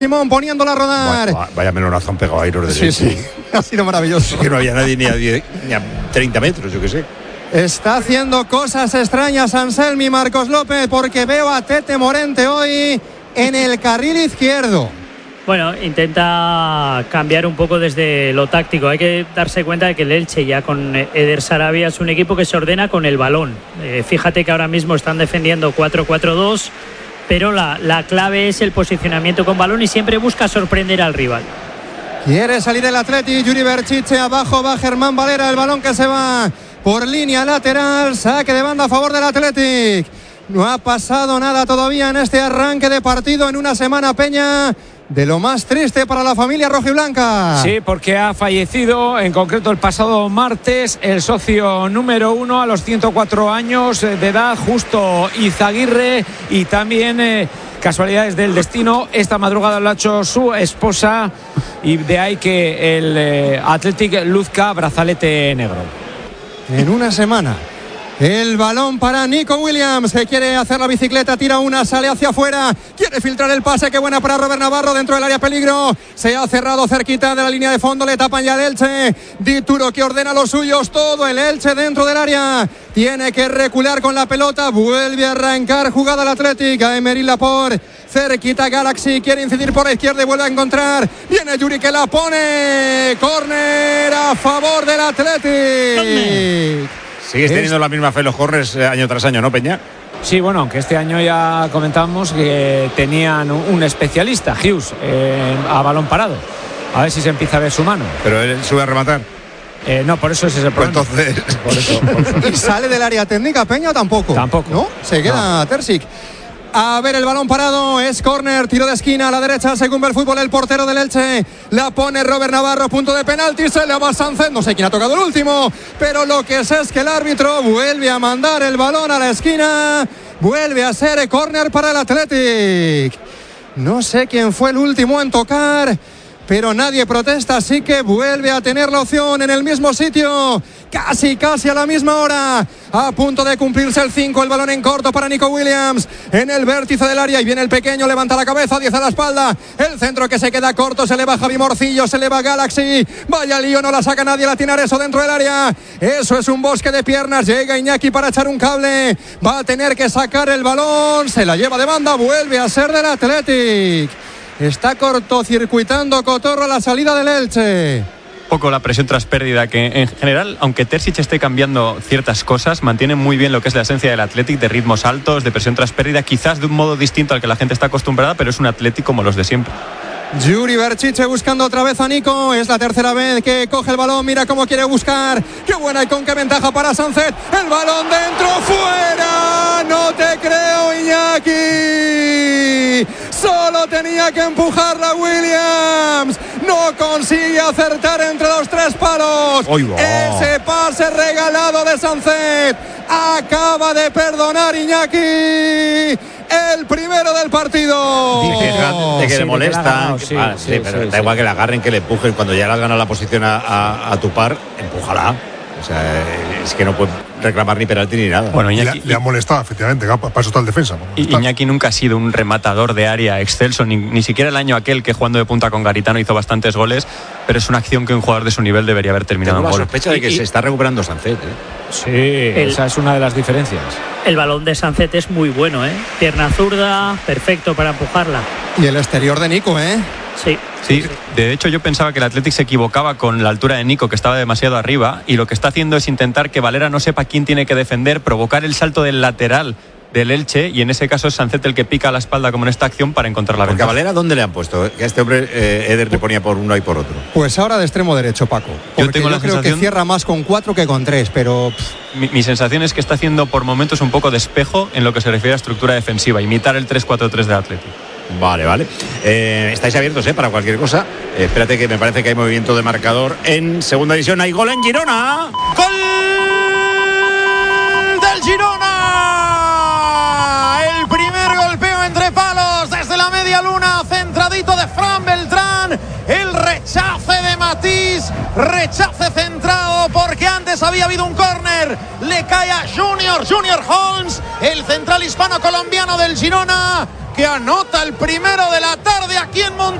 Simón poniéndola a rodar. Vaya melonazo han pegado ahí los de Elche. Sí, ha sido maravilloso. Es que no había nadie ni a 30 metros, yo qué sé. Está haciendo cosas extrañas Anselmi Marcos López, porque veo a Tete Morente hoy en el carril izquierdo. Bueno, intenta cambiar un poco desde lo táctico. Hay que darse cuenta de que el Elche ya con Eder Sarabia es un equipo que se ordena con el balón. Fíjate que ahora mismo están defendiendo 4-4-2, pero la clave es el posicionamiento con balón y siempre busca sorprender al rival. Quiere salir el Atleti, Yuri Berchiche, abajo va Germán Valera, el balón que se va por línea lateral, saque de banda a favor del Athletic. No ha pasado nada todavía en este arranque de partido en una semana, Peña, de lo más triste para la familia rojiblanca. Sí, porque ha fallecido, en concreto el pasado martes, el socio número 1 a los 104 años de edad, Justo Izaguirre, y también casualidades del destino, esta madrugada lo ha hecho su esposa, y de ahí que el Athletic luzca brazalete negro. En una semana. El balón para Nico Williams, que quiere hacer la bicicleta, tira una, sale hacia afuera, quiere filtrar el pase, qué buena para Robert Navarro, dentro del área peligro, se ha cerrado cerquita de la línea de fondo, le tapan ya el Elche, Dituro que ordena a los suyos, todo el Elche dentro del área, tiene que recular con la pelota, vuelve a arrancar jugada el Athletic, a Emery Laporte, cerquita Galaxy, quiere incidir por la izquierda y vuelve a encontrar, viene Yuri que la pone, córner a favor del Athletic. Sigues teniendo la misma fe los corners año tras año, ¿no, Peña? Sí, bueno, aunque este año ya comentamos que tenían un especialista, Hughes, a balón parado. A ver si se empieza a ver su mano. Pero él sube a rematar. No, por eso ese es el problema. Pues entonces. Por eso. ¿Y sale del área técnica Peña o tampoco? Tampoco. ¿No? Se queda Terzic. A ver, el balón parado, es córner, tiro de esquina a la derecha, según ve el fútbol el portero del Elche, la pone Robert Navarro, punto de penalti, se le va Sánchez, no sé quién ha tocado el último, pero lo que sé es que el árbitro vuelve a mandar el balón a la esquina, vuelve a ser córner para el Athletic. No sé quién fue el último en tocar, pero nadie protesta, así que vuelve a tener la opción en el mismo sitio, casi a la misma hora, a punto de cumplirse el 5, el balón en corto para Nico Williams, en el vértice del área, y viene el pequeño, levanta la cabeza, 10 a la espalda, el centro que se queda corto, se le va Javi Morcillo, se le va Galaxy, vaya lío, no la saca nadie, la tiene Areso dentro del área, eso es un bosque de piernas, llega Iñaki para echar un cable, va a tener que sacar el balón, se la lleva de banda, vuelve a ser del Athletic. Está cortocircuitando Cotorro a la salida del Elche. Poco la presión tras pérdida, que en general, aunque Terzic esté cambiando ciertas cosas, mantiene muy bien lo que es la esencia del Athletic, de ritmos altos, de presión tras pérdida, quizás de un modo distinto al que la gente está acostumbrada, pero es un Athletic como los de siempre. Yuri Berchiche buscando otra vez a Nico, es la tercera vez que coge el balón, mira cómo quiere buscar, qué buena y con qué ventaja para Sánchez, el balón dentro, fuera, no te creo Iñaki, solo tenía que empujarla Williams, no consigue acertar entre los tres palos, ese pase regalado de Sánchez, acaba de perdonar Iñaki, el primero del partido. De que le molesta. Pero da igual que le agarren, que le empujen. Cuando ya le has ganado la posición a tu par, empújala. O sea, es que no puede reclamar ni penalti ni nada. Bueno, Iñaki, le ha molestado, efectivamente, para eso está el defensa. Iñaki nunca ha sido un rematador de área excelso, ni siquiera el año aquel que jugando de punta con Garitano hizo bastantes goles, pero es una acción que un jugador de su nivel debería haber terminado en gol. Tengo la sospecha de que se está recuperando Sánchez. Sí, esa es una de las diferencias. El balón de Sánchez es muy bueno, pierna zurda, perfecto para empujarla. Y el exterior de Nico, Sí, de hecho yo pensaba que el Athletic se equivocaba con la altura de Nico, que estaba demasiado arriba, y lo que está haciendo es intentar que Valera no sepa quién tiene que defender, provocar el salto del lateral del Elche, y en ese caso es Sánchez el que pica a la espalda como en esta acción para encontrar la ventaja. ¿Porque a Valera dónde le han puesto? Que a este hombre Eder le ponía por uno y por otro. Pues ahora de extremo derecho, Paco. Porque yo creo que cierra más con 4 que con 3, pero... Mi sensación es que está haciendo por momentos un poco de espejo en lo que se refiere a estructura defensiva, imitar el 3-4-3 del Athletic. Vale. Estáis abiertos para cualquier cosa. Espérate, que me parece que hay movimiento de marcador en segunda división. Hay gol en Girona. ¡Gol del Girona! El primer golpeo entre palos desde la media luna, centradito de Fran Beltrán. El rechace de Matís, rechace centrado porque antes había habido un córner. Le cae a Junior Holmes, el central hispano-colombiano del Girona. que anota el primero de la tarde aquí en Montjuic.